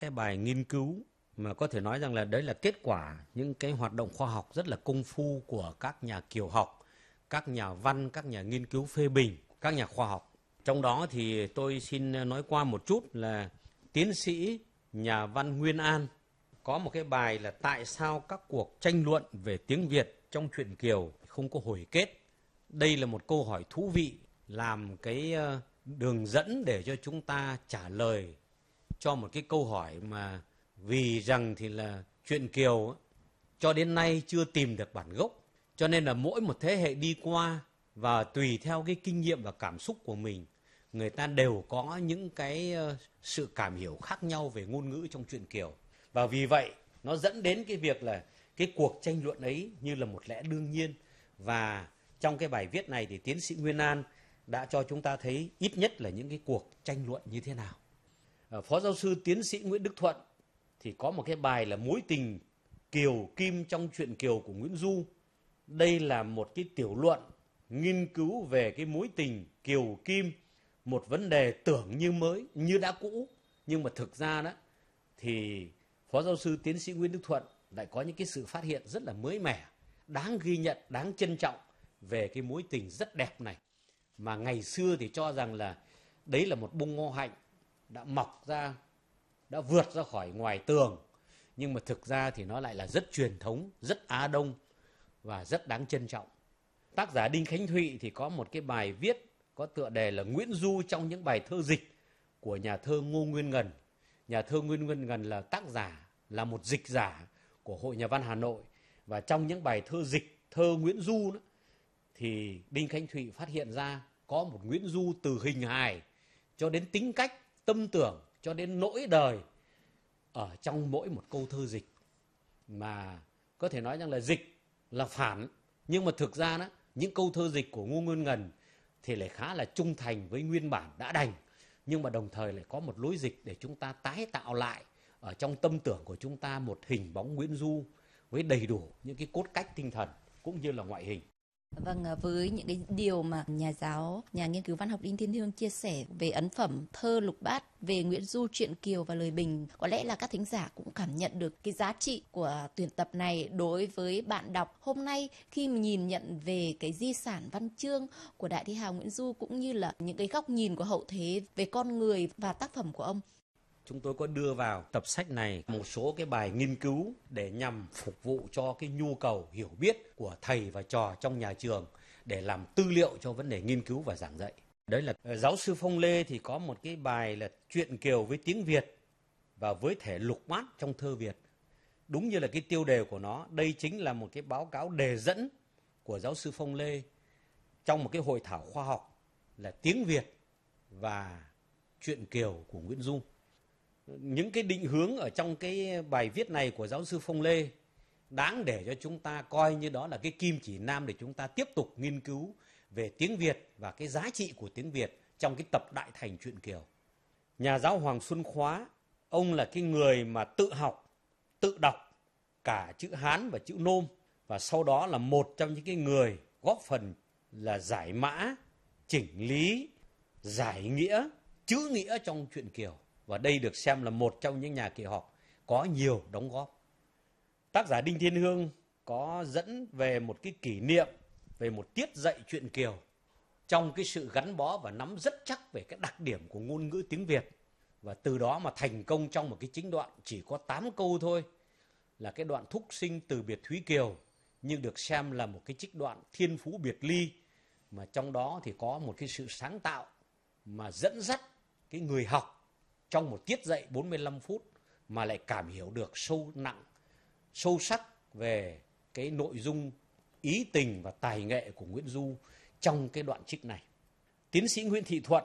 Cái bài nghiên cứu mà có thể nói rằng là đấy là kết quả những cái hoạt động khoa học rất là công phu của các nhà kiều học, các nhà văn, các nhà nghiên cứu phê bình, các nhà khoa học. Trong đó thì tôi xin nói qua một chút là tiến sĩ nhà văn Nguyên An có một cái bài là tại sao các cuộc tranh luận về tiếng Việt trong truyện Kiều không có hồi kết. Đây là một câu hỏi thú vị, làm cái đường dẫn để cho chúng ta trả lời cho một cái câu hỏi mà vì rằng thì là truyện Kiều cho đến nay chưa tìm được bản gốc. Cho nên là mỗi một thế hệ đi qua và tùy theo cái kinh nghiệm và cảm xúc của mình, người ta đều có những cái sự cảm hiểu khác nhau về ngôn ngữ trong truyện Kiều. Và vì vậy nó dẫn đến cái việc là cái cuộc tranh luận ấy như là một lẽ đương nhiên. Và trong cái bài viết này thì tiến sĩ Nguyên An đã cho chúng ta thấy ít nhất là những cái cuộc tranh luận như thế nào. Phó giáo sư tiến sĩ Nguyễn Đức Thuận thì có một cái bài là mối tình Kiều Kim trong truyện Kiều của Nguyễn Du. Đây là một cái tiểu luận nghiên cứu về cái mối tình Kiều Kim, một vấn đề tưởng như mới, như đã cũ, nhưng mà thực ra đó thì Phó giáo sư tiến sĩ Nguyễn Đức Thuận lại có những cái sự phát hiện rất là mới mẻ, đáng ghi nhận, đáng trân trọng về cái mối tình rất đẹp này. Mà ngày xưa thì cho rằng là đấy là một bông hoa hạnh đã mọc ra, đã vượt ra khỏi ngoài tường. Nhưng mà thực ra thì nó lại là rất truyền thống, rất Á Đông và rất đáng trân trọng. Tác giả Đinh Khánh Thụy thì có một cái bài viết có tựa đề là Nguyễn Du trong những bài thơ dịch của nhà thơ Ngô Nguyên Ngần. Nhà thơ Ngô Nguyên Ngần là tác giả, là một dịch giả của Hội Nhà văn Hà Nội. Và trong những bài thơ dịch, thơ Nguyễn Du đó, thì Đinh Khánh Thụy phát hiện ra có một Nguyễn Du từ hình hài cho đến tính cách, tâm tưởng, cho đến nỗi đời ở trong mỗi một câu thơ dịch. Mà có thể nói rằng là dịch là phản, nhưng mà thực ra đó, những câu thơ dịch của Ngô Nguyên Ngần thì lại khá là trung thành với nguyên bản đã đành, nhưng mà đồng thời lại có một lối dịch để chúng ta tái tạo lại ở trong tâm tưởng của chúng ta một hình bóng Nguyễn Du với đầy đủ những cái cốt cách tinh thần cũng như là ngoại hình. Vâng, với những cái điều mà nhà giáo, nhà nghiên cứu văn học Đinh Thiên Hương chia sẻ về ấn phẩm thơ Lục Bát, về Nguyễn Du, truyện Kiều và lời bình, có lẽ là các thính giả cũng cảm nhận được cái giá trị của tuyển tập này đối với bạn đọc hôm nay khi mà nhìn nhận về cái di sản văn chương của Đại thi hào Nguyễn Du cũng như là những cái góc nhìn của hậu thế về con người và tác phẩm của ông. Chúng tôi có đưa vào tập sách này một số cái bài nghiên cứu để nhằm phục vụ cho cái nhu cầu hiểu biết của thầy và trò trong nhà trường để làm tư liệu cho vấn đề nghiên cứu và giảng dạy. Đấy là giáo sư Phong Lê thì có một cái bài là truyện Kiều với tiếng Việt và với thể lục bát trong thơ Việt. Đúng như là cái tiêu đề của nó, đây chính là một cái báo cáo đề dẫn của giáo sư Phong Lê trong một cái hội thảo khoa học là tiếng Việt và truyện Kiều của Nguyễn Du. Những cái định hướng ở trong cái bài viết này của giáo sư Phong Lê đáng để cho chúng ta coi như đó là cái kim chỉ nam để chúng ta tiếp tục nghiên cứu về tiếng Việt và cái giá trị của tiếng Việt trong cái tập Đại Thành truyện Kiều. Nhà giáo Hoàng Xuân Khóa, ông là cái người mà tự học, tự đọc cả chữ Hán và chữ Nôm, và sau đó là một trong những cái người góp phần là giải mã, chỉnh lý, giải nghĩa, chữ nghĩa trong truyện Kiều. Và đây được xem là một trong những nhà kiều học có nhiều đóng góp. Tác giả Đinh Thiên Hương có dẫn về một cái kỷ niệm về một tiết dạy truyện Kiều trong cái sự gắn bó và nắm rất chắc về cái đặc điểm của ngôn ngữ tiếng Việt. Và từ đó mà thành công trong một cái chính đoạn chỉ có 8 câu thôi, là cái đoạn thúc sinh từ biệt Thúy Kiều, nhưng được xem là một cái trích đoạn thiên phú biệt ly, mà trong đó thì có một cái sự sáng tạo mà dẫn dắt cái người học trong một tiết dạy 45 phút mà lại cảm hiểu được sâu nặng, sâu sắc về cái nội dung, ý tình và tài nghệ của Nguyễn Du trong cái đoạn trích này. Tiến sĩ Nguyễn Thị Thuận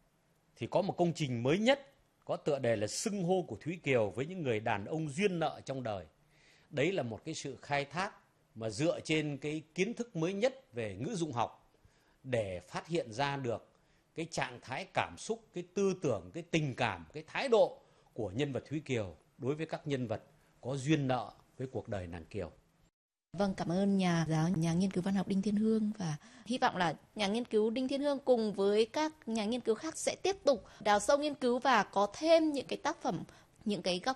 thì có một công trình mới nhất có tựa đề là Xưng hô của Thúy Kiều với những người đàn ông duyên nợ trong đời. Đấy là một cái sự khai thác mà dựa trên cái kiến thức mới nhất về ngữ dụng học để phát hiện ra được cái trạng thái cảm xúc, cái tư tưởng, cái tình cảm, cái thái độ của nhân vật Thúy Kiều đối với các nhân vật có duyên nợ với cuộc đời nàng Kiều. Vâng, cảm ơn nhà giáo, nhà nghiên cứu văn học Đinh Thiên Hương, và hy vọng là nhà nghiên cứu Đinh Thiên Hương cùng với các nhà nghiên cứu khác sẽ tiếp tục đào sâu nghiên cứu và có thêm những cái tác phẩm những cái góc